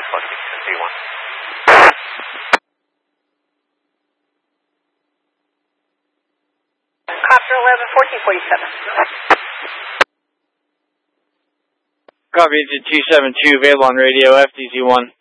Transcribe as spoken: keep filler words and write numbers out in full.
F D Z one. Copter eleven, fourteen forty-seven. Copy, engine two seven two, available on radio, F D Z one.